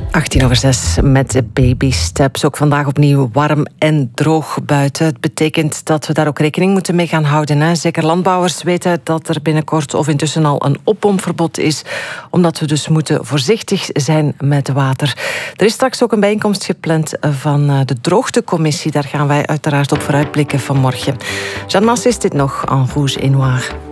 6:18 met Baby Steps. Ook vandaag opnieuw warm en droog buiten. Het betekent dat we daar ook rekening moeten mee gaan houden. Hè. Zeker landbouwers weten dat er binnenkort of intussen al een oppomverbod is. Omdat we dus moeten voorzichtig zijn met water. Er is straks ook een bijeenkomst gepland van de droogtecommissie. Daar gaan wij uiteraard op vooruitblikken vanmorgen. Jeanne Mas is dit nog en rouge et noir.